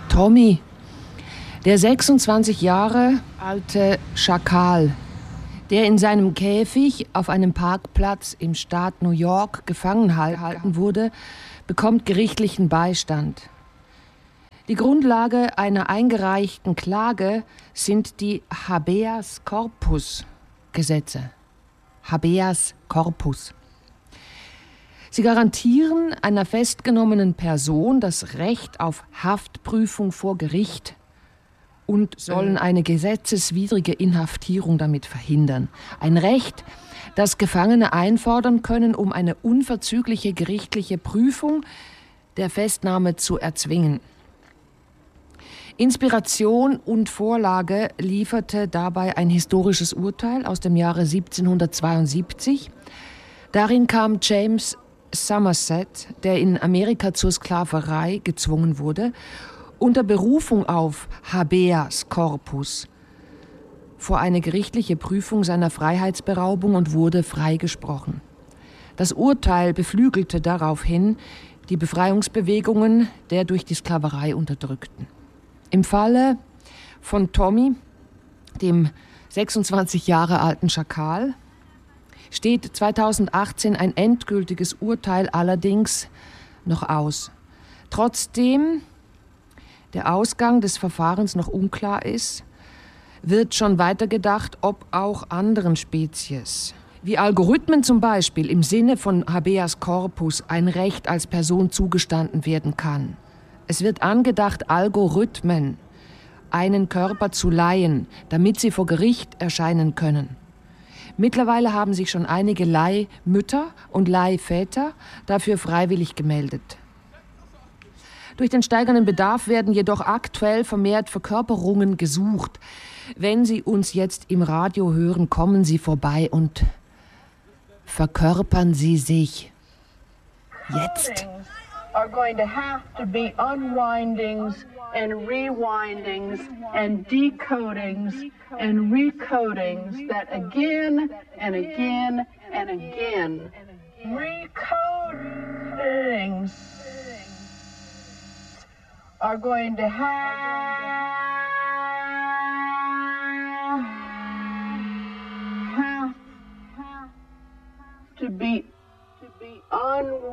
Tommy, der 26 Jahre alte Schakal, der in seinem Käfig auf einem Parkplatz im Staat New York gefangen gehalten wurde, bekommt gerichtlichen Beistand. Die Grundlage einer eingereichten Klage sind die Habeas Corpus Gesetze. Habeas Corpus. Sie garantieren einer festgenommenen Person das Recht auf Haftprüfung vor Gericht und sollen eine gesetzeswidrige Inhaftierung damit verhindern. Ein Recht, das Gefangene einfordern können, um eine unverzügliche gerichtliche Prüfung der Festnahme zu erzwingen. Inspiration und Vorlage lieferte dabei ein historisches Urteil aus dem Jahre 1772. Darin kam James Somerset, der in Amerika zur Sklaverei gezwungen wurde, unter Berufung auf Habeas Corpus vor eine gerichtliche Prüfung seiner Freiheitsberaubung und wurde freigesprochen. Das Urteil beflügelte daraufhin die Befreiungsbewegungen der durch die Sklaverei Unterdrückten. Im Falle von Tommy, dem 26 Jahre alten Schakal, steht 2018 ein endgültiges Urteil allerdings noch aus. Trotzdem der Ausgang des Verfahrens noch unklar ist, wird schon weitergedacht, ob auch anderen Spezies, wie Algorithmen zum Beispiel, im Sinne von Habeas Corpus ein Recht als Person zugestanden werden kann. Es wird angedacht, Algorithmen einen Körper zu leihen, damit sie vor Gericht erscheinen können. Mittlerweile haben sich schon einige Leihmütter und Leihväter dafür freiwillig gemeldet. Durch den steigenden Bedarf werden jedoch aktuell vermehrt Verkörperungen gesucht. Wenn Sie uns jetzt im Radio hören, kommen Sie vorbei und verkörpern Sie sich. Jetzt. Are going to have to be unwindings and rewindings and decodings and recodings that again and again and again. Recodings are going to have to be unwindings.